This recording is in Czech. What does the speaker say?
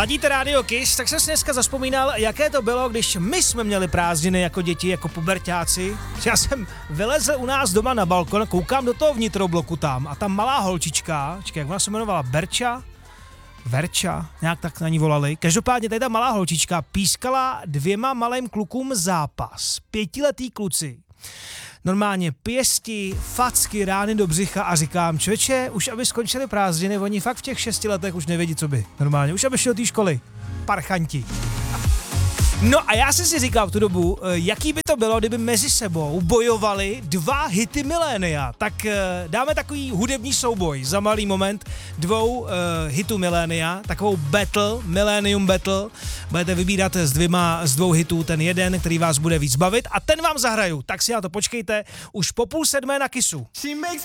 Ladíte Radio Kiss, tak jsem si dneska zazpomínal, jaké to bylo, když my jsme měli prázdniny jako děti, jako puberťáci. Já jsem vylezl u nás doma na balkon, koukám do toho vnitrobloku tam a tam malá holčička, jak ona se jmenovala, Verča, nějak tak na ní volali. Každopádně tady ta malá holčička pískala 2 malým klukům zápas. 5letý kluci. Normálně pěsti, facky, rány do břicha a říkám, člověče, už aby skončili prázdniny, oni fakt v těch 6 letech už nevědí, co by. Normálně, už aby šli do té školy. Parchanti. No a já jsem si říkal v tu dobu, jaký by to bylo, kdyby mezi sebou bojovali 2 hity milénia. Tak dáme takový hudební souboj za malý moment 2 hitů milénia, takovou battle, Millennium Battle. Budete vybírat z 2 hitů ten jeden, který vás bude víc bavit a ten vám zahraju. Tak si na to počkejte už po 6:30 na Kissu.